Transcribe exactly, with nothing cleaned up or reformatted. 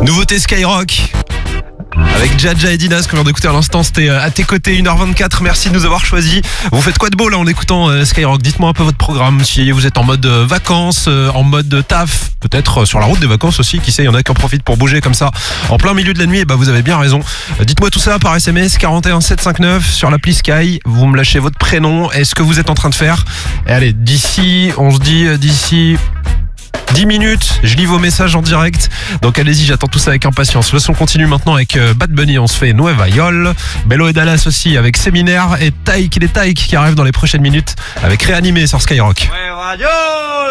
Nouveauté Skyrock avec Jaja et Dinas qu'on vient d'écouter à l'instant, c'était à tes côtés, une heure vingt-quatre, merci de nous avoir choisis. Vous faites quoi de beau là en écoutant euh, Skyrock? Dites-moi un peu votre programme, si vous êtes en mode euh, vacances, euh, en mode taf, peut-être euh, sur la route des vacances aussi, qui sait, il y en a qui en profitent pour bouger comme ça en plein milieu de la nuit, et bah vous avez bien raison. Euh, dites-moi tout ça par S M S quarante et un sept cent cinquante-neuf sur l'appli Sky, vous me lâchez votre prénom et ce que vous êtes en train de faire. Et allez, d'ici, on se dit euh, d'ici dix minutes, je lis vos messages en direct. Donc allez-y, j'attends tout ça avec impatience. Le son continue maintenant avec Bad Bunny, on se fait Nueva Yol. Bello et Dallas aussi avec Séminaire. Et Taïk, il est Taïk qui arrive dans les prochaines minutes avec Réanimé sur Skyrock.